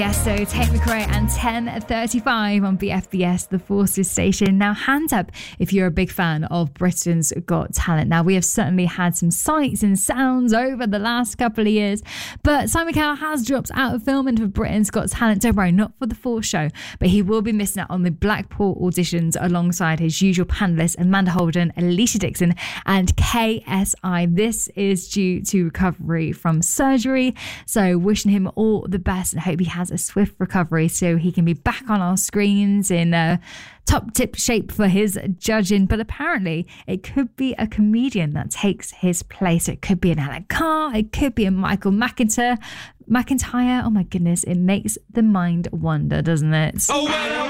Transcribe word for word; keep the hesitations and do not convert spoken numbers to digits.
Yes, so Tate McRae and ten thirty-five on B F B S, the Forces station. Now, hand up if you're a big fan of Britain's Got Talent. Now, we have certainly had some sights and sounds over the last couple of years, but Simon Cowell has dropped out of filming for Britain's Got Talent. Don't worry, not for the full show, but he will be missing out on the Blackpool auditions alongside his usual panellists Amanda Holden, Alicia Dixon and K S I. This is due to recovery from surgery, so wishing him all the best and hope he has a swift recovery so he can be back on our screens in uh, top tip shape for his judging. But apparently it could be a comedian that takes his place. It could be an Alan Carr, it could be a Michael McIntyre. McIntyre, oh my goodness, it makes the mind wonder, doesn't it? Oh, well.